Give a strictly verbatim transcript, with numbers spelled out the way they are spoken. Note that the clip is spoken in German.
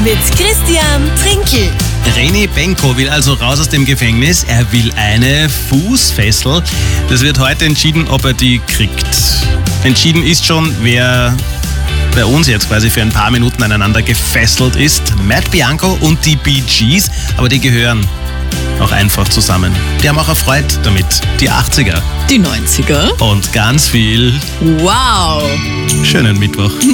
mit Christian Trinkel. René Benko will also raus aus dem Gefängnis. Er will eine Fußfessel. Das wird heute entschieden, ob er die kriegt. Entschieden ist schon, wer bei uns jetzt quasi für ein paar Minuten aneinander gefesselt ist. Matt Bianco und die Bee Gees, aber die gehören auch einfach zusammen. Die haben auch erfreut damit. Die achtziger Die neunziger. und ganz viel Wow. schönen Mittwoch.